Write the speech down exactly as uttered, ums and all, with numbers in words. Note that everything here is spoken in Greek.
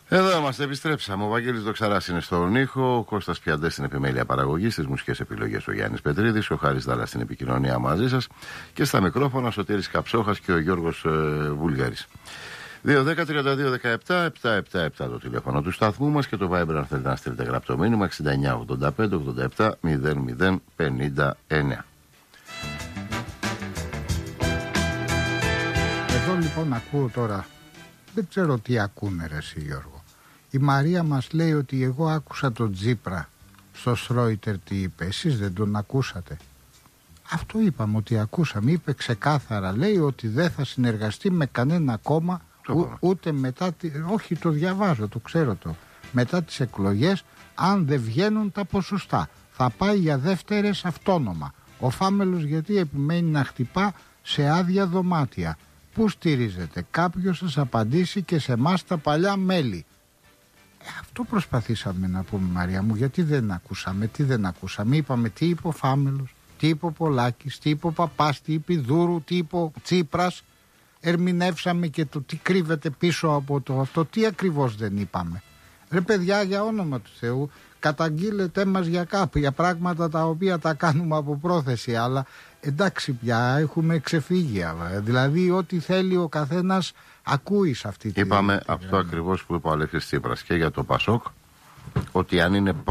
Εδώ είμαστε, επιστρέψαμε. Ο Βαγγέλης Δοξαράς είναι στον ήχο, ο Κώστας Πιαντές στην επιμέλεια παραγωγής, στις μουσικές επιλογές ο Γιάννης Πετρίδης, ο Χάρης Δάλλας στην επικοινωνία μαζί σας και στα μικρόφωνα Σωτήρης Καψόχας και ο Γιώργος ε, Βουλγαρής. δύο δέκα τριάντα δύο δεκαεπτά επτακόσια εβδομήντα επτά το τηλέφωνο του σταθμού μας και το Viber αν θέλετε να στείλετε γραπτό μήνυμα εξήντα εννιά ογδόντα πέντε ογδόντα επτά μηδέν μηδέν πενήντα εννιά. Εδώ λοιπόν ακούω τώρα, δεν ξέρω τι ακούνε ρε εσύ Γιώργο. Η Μαρία μας λέει ότι εγώ άκουσα τον Τζίπρα στο Σρόιτερ τι είπε, εσείς δεν τον ακούσατε? Αυτό είπαμε ότι ακούσαμε, είπε ξεκάθαρα, λέει ότι δεν θα συνεργαστεί με κανένα κόμμα ού, ούτε μετά, τη, όχι το διαβάζω, το ξέρω το, μετά τις εκλογές αν δεν βγαίνουν τα ποσοστά. Θα πάει για δεύτερες αυτόνομα. Ο Φάμελος γιατί επιμένει να χτυπά σε άδεια δωμάτια. Πού στηρίζετε? Κάποιος σας απαντήσει και σε εμάς τα παλιά μέλη. Ε, αυτό προσπαθήσαμε να πούμε Μαρία μου, γιατί δεν ακούσαμε, τι δεν ακούσαμε. Είπαμε τι είπε ο Φάμελος, τι είπε ο Πολάκης, τι είπε ο Παπάς, τι είπε Δούρου, τι είπε ο Τσίπρας. Ερμηνεύσαμε και το τι κρύβεται πίσω από το αυτό, τι ακριβώς δεν είπαμε. Ρε παιδιά, για όνομα του Θεού, καταγγείλετε μας για κάπου, για πράγματα τα οποία τα κάνουμε από πρόθεση, αλλά εντάξει πια έχουμε ξεφύγει. Δηλαδή ό,τι θέλει ο καθένας ακούει σε αυτή τη... Είπαμε τη... αυτό ακριβώς που είπε ο Αλέξης Τσίπρας και για το Πασόκ, ότι αν είναι